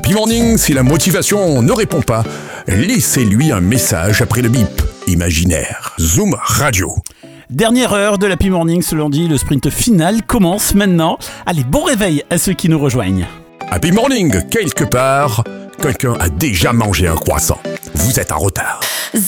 Happy Morning, si la motivation ne répond pas, laissez-lui un message après le bip imaginaire. Zoom Radio. Dernière heure de l'Happy Morning ce lundi, le sprint final commence maintenant. Allez, bon réveil à ceux qui nous rejoignent. Happy Morning, quelque part, quelqu'un a déjà mangé un croissant. Vous êtes en retard.